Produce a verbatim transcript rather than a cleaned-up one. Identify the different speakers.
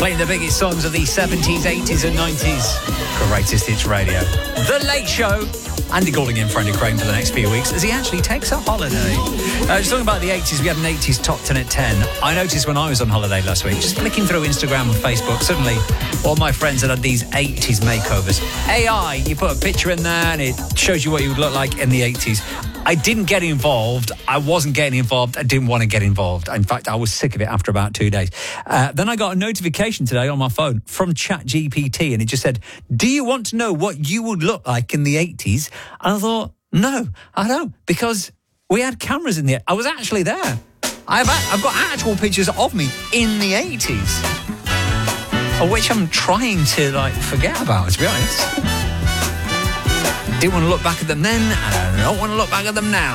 Speaker 1: Playing the biggest songs of the seventies, eighties and nineties. Greatest Hits Radio. The Late Show. Andy Goulding in for Andy Crane for the next few weeks as he actually takes a holiday. Uh, just talking about the eighties, we had an eighties top ten at ten. I noticed when I was on holiday last week, just flicking through Instagram and Facebook, suddenly all my friends had had these eighties makeovers. A I, you put a picture in there and it shows you what you would look like in the eighties. I didn't get involved. I wasn't getting involved. I didn't want to get involved. In fact, I was sick of it after about two days. Uh, then I got a notification today on my phone from ChatGPT, and it just said, do you want to know what you would look like in the eighties? And I thought, no, I don't, because we had cameras in there. I was actually there. I've, I've got actual pictures of me in the eighties, of which I'm trying to, like, forget about, to be honest. Didn't want to look back at them then, and I don't want to look back at them now.